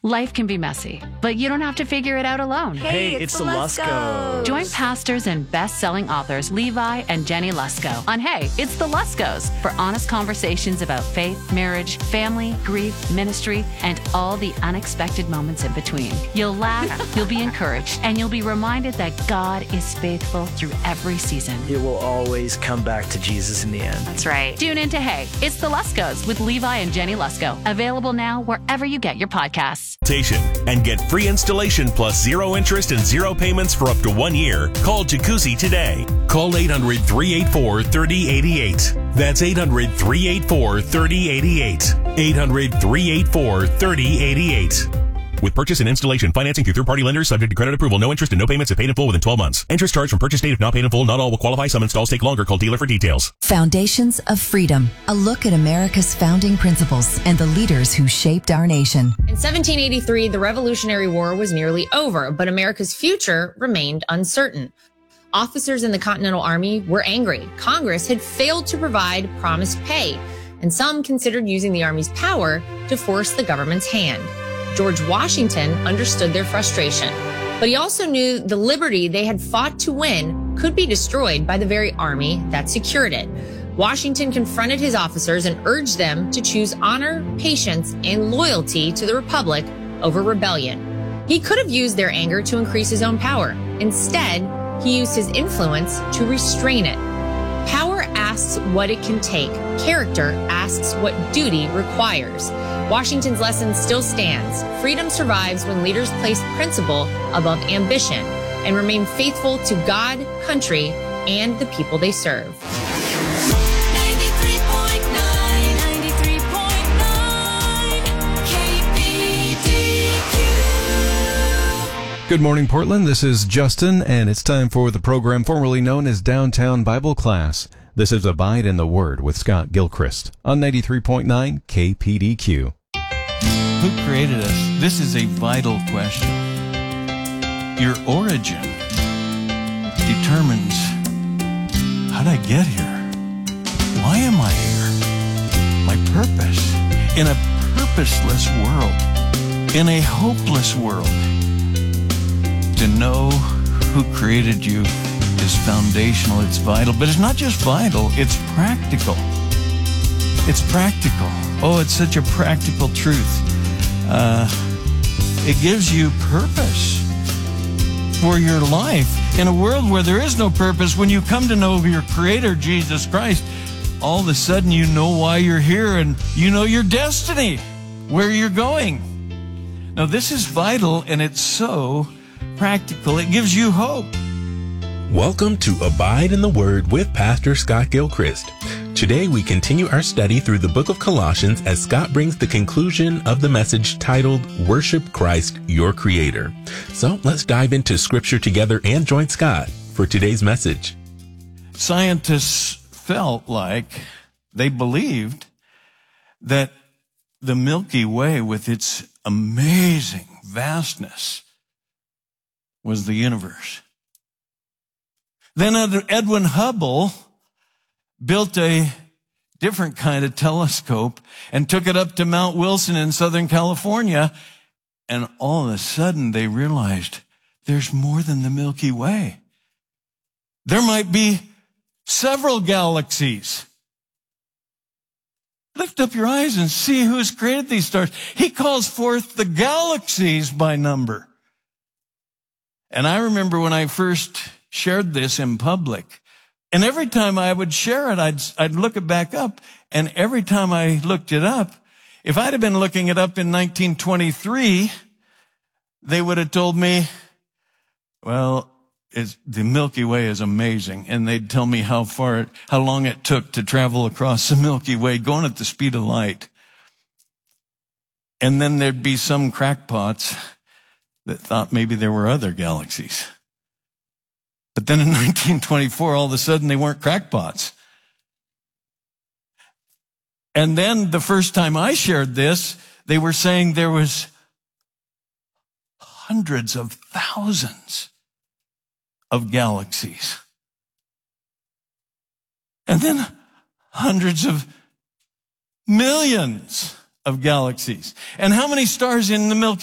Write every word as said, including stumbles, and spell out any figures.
Life can be messy, but you don't have to figure it out alone. Hey, it's, it's the Luskos. Join pastors and best-selling authors Levi and Jenny Lusko on Hey, It's the Luskos for honest conversations about faith, marriage, family, grief, ministry, and all the unexpected moments in between. You'll laugh, you'll be encouraged, and you'll be reminded that God is faithful through every season. It will always come back to Jesus in the end. That's right. Tune in to Hey, It's the Luskos with Levi and Jenny Lusko. Available now wherever you get your podcasts. And get free installation plus zero interest and zero payments for up to one year. Call Jacuzzi today. Call eight hundred, three eight four, three oh eight eight. That's eight hundred, three eight four, three oh eight eight. eight hundred, three eight four, three oh eight eight. With purchase and installation financing through third-party lenders subject to credit approval. No interest and no payments if paid in full within twelve months. Interest charged from purchase date if not paid in full. Not all will qualify. Some installs take longer. Call dealer for details. Foundations of Freedom. A look at America's founding principles and the leaders who shaped our nation. In seventeen eighty-three, the Revolutionary War was nearly over, but America's future remained uncertain. Officers in the Continental Army were angry. Congress had failed to provide promised pay, and some considered using the Army's power to force the government's hand. George Washington understood their frustration, but he also knew the liberty they had fought to win could be destroyed by the very army that secured it. Washington confronted his officers and urged them to choose honor, patience, and loyalty to the Republic over rebellion. He could have used their anger to increase his own power. Instead, he used his influence to restrain it. Power asks what it can take. Character asks what duty requires. Washington's lesson still stands. Freedom survives when leaders place principle above ambition and remain faithful to God, country, and the people they serve. ninety-three point nine, ninety-three point nine, K P D Q. Good morning, Portland. This is Justin, and it's time for the program formerly known as Downtown Bible Class. This is Abide in the Word with Scott Gilchrist on ninety-three point nine K P D Q. Who created us? This is a vital question. Your origin determines, how did I get here? Why am I here? My purpose. In a purposeless world, in a hopeless world, to know who created you is foundational, it's vital, but it's not just vital, it's practical. It's practical. Oh, it's such a practical truth. Uh, it gives you purpose for your life. In a world where there is no purpose, when you come to know your Creator, Jesus Christ, all of a sudden you know why you're here and you know your destiny, where you're going. Now, this is vital, and it's so practical. It gives you hope. Welcome to Abide in the Word with Pastor Scott Gilchrist. Today we continue our study through the book of Colossians as Scott brings the conclusion of the message titled Worship Christ, Your Creator. So let's dive into scripture together and join Scott for today's message. Scientists felt like they believed that the Milky Way, with its amazing vastness, was the universe. Then Edwin Hubble built a different kind of telescope and took it up to Mount Wilson in Southern California. And all of a sudden they realized there's more than the Milky Way. There might be several galaxies. Lift up your eyes and see who's created these stars. He calls forth the galaxies by number. And I remember when I first shared this in public, and every time I would share it, I'd, I'd look it back up. And every time I looked it up, if I'd have been looking it up in nineteen twenty-three, they would have told me, well, it's, the Milky Way is amazing. And they'd tell me how far, it, how long it took to travel across the Milky Way, going at the speed of light. And then there'd be some crackpots that thought maybe there were other galaxies. But then in nineteen twenty-four, all of a sudden they weren't crackpots. And then the first time I shared this, they were saying there was hundreds of thousands of galaxies. And then hundreds of millions of galaxies. And how many stars in the Milky